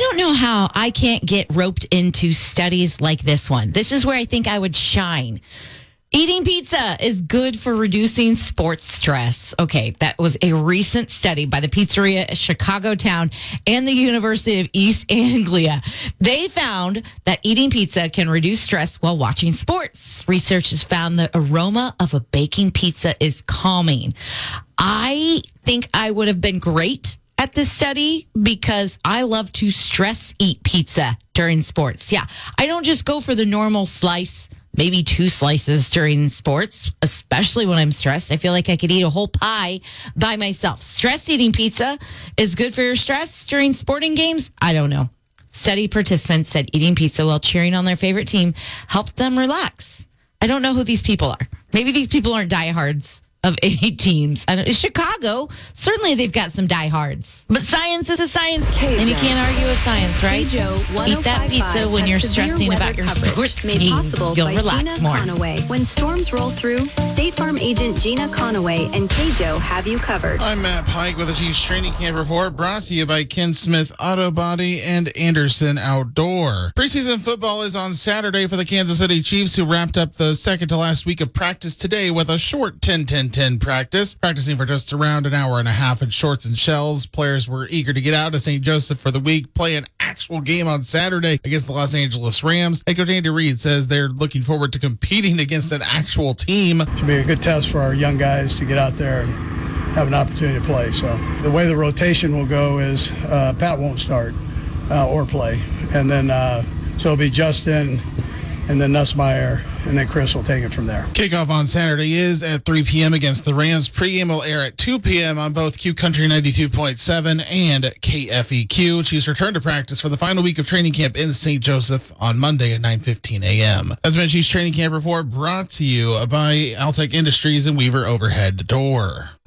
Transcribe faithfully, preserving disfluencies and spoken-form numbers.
don't know how I can't get roped into studies like this one. This is where I think I would shine. Eating pizza is good for reducing sports stress. Okay, that was a recent study by the Pizzeria at Chicago Town and the University of East Anglia. They found that eating pizza can reduce stress while watching sports. Researchers found the aroma of a baking pizza is calming. I think I would have been great at this study because I love to stress eat pizza during sports. Yeah, I don't just go for the normal slice, maybe two slices during sports, especially when I'm stressed. I feel like I could eat a whole pie by myself. Stress eating pizza is good for your stress during sporting games. I don't know. Study participants said eating pizza while cheering on their favorite team helped them relax. I don't know who these people are. Maybe these people aren't diehards of any teams. I don't, Chicago, certainly they've got some diehards. But science is a science, K-Joe. and you can't argue with science, right? Eat that pizza when you're stressing about your sports teams. You'll relax Gina more. Conaway. When storms roll through, State Farm agent Gina Conaway and K-Joe have you covered. I'm Matt Pike with the Chiefs Training Camp Report, brought to you by Ken Smith Auto Body and Anderson Outdoor. Preseason football is on Saturday for the Kansas City Chiefs, who wrapped up the second to last week of practice today with a short ten ten ten practice. Practicing for just around an hour and a half in shorts and shells. Players were eager to get out to Saint Joseph for the week, play an actual game on Saturday against the Los Angeles Rams. Head coach Andy Reid says they're looking forward to competing against an actual team. Should be a good test for our young guys to get out there and have an opportunity to play. So the way the rotation will go is uh, Pat won't start uh, or play. And then uh, so it'll be Justin and then Nussmeier, and then Chris will take it from there. Kickoff on Saturday is at three p.m. against the Rams. Pre-game will air at two p.m. on both Q Country ninety-two point seven and K F E Q. Chiefs return to practice for the final week of training camp in Saint Joseph on Monday at nine fifteen a.m. That's been Chiefs Training Camp Report, brought to you by Altec Industries and Weaver Overhead Door.